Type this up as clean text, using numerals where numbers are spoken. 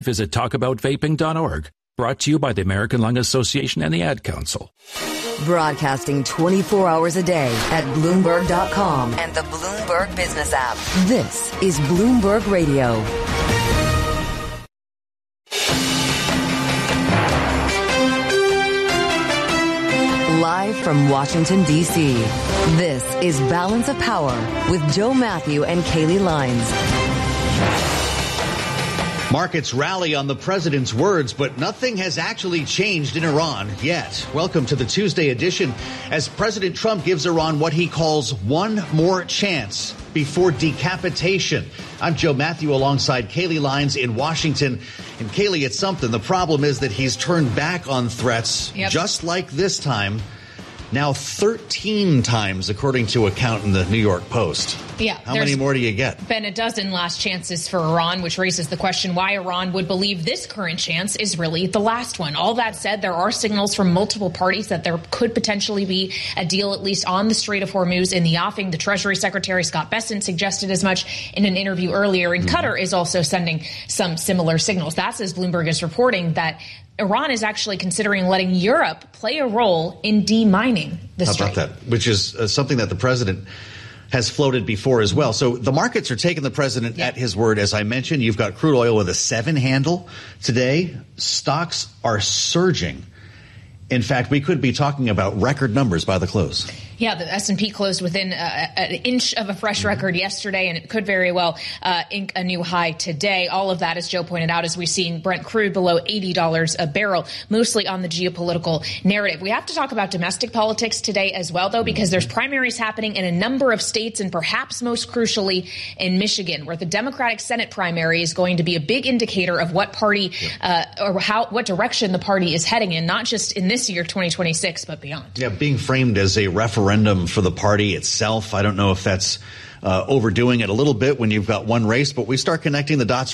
Visit talkaboutvaping.org. Brought to you by the American Lung Association and the Ad Council. Broadcasting 24 hours a day at Bloomberg.com and the Bloomberg Business app. This is Bloomberg Radio. Live from Washington, D.C., this is Balance of Power with Joe Matthew and Kaylee Lines. Markets rally on the president's words, but nothing has actually changed in Iran yet. Welcome to the Tuesday edition as President Trump gives Iran what he calls one more chance before decapitation. I'm Joe Matthew alongside Kaylee Lines in Washington. And Kaylee, it's something. The problem is that he's turned back on threats just like this time. Now 13 times, according to a count in the New York Post. Yeah. How many more do you get? Been a dozen last chances for Iran, which raises the question why Iran would believe this current chance is really the last one. All that said, there are signals from multiple parties that there could potentially be a deal, at least on the Strait of Hormuz in the offing. The Treasury Secretary, Scott Bessent, suggested as much in an interview earlier. And Qatar is also sending some similar signals. That's as Bloomberg is reporting that Iran is actually considering letting Europe play a role in demining the strait. How about that? Which is something that the president has floated before as well. So the markets are taking the president at his word. As I mentioned, you've got crude oil with a 7 handle today. Stocks are surging. In fact, we could be talking about record numbers by the close. Yeah, the S&P closed within an inch of a fresh record yesterday, and it could very well ink a new high today. All of that, as Joe pointed out, as we've seen Brent crude below $80 a barrel, mostly on the geopolitical narrative. We have to talk about domestic politics today as well, though, because there's primaries happening in a number of states, and perhaps most crucially in Michigan, where the Democratic Senate primary is going to be a big indicator of what party or what direction the party is heading in, not just in this year, 2026, but beyond. Yeah, being framed as a referendum for the party itself. I don't know if that's overdoing it a little bit when you've got one race, but we start connecting the dots